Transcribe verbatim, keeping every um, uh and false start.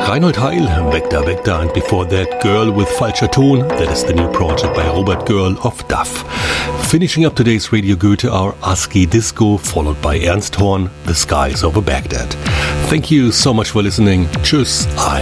Reinhold Heil, Weg da, Weg da, and before that, Girl with Falscher Ton, that is the new project by Robert Girl of D A F. Finishing up today's Radio Goethe, our ASCII Disco, followed by Ernst Horn, The Skies over Baghdad. Thank you so much for listening. Tschüss, I'm